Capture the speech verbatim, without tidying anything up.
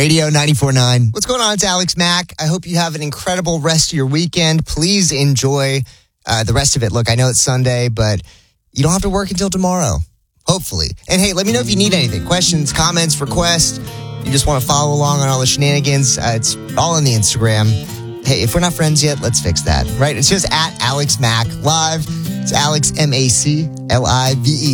Radio ninety-four point nine. What's going on? It's Alex Mack. I hope you have an incredible rest of your weekend. Please enjoy uh, the rest of it. Look, I know it's Sunday, but you don't have to work until tomorrow. Hopefully. And hey, let me know if you need anything. Questions, comments, requests. You just want to follow along on all the shenanigans. Uh, it's all on the Instagram. Hey, if we're not friends yet, let's fix that, right? It's just at Alex Mack Live. It's Alex, M A C L I V E.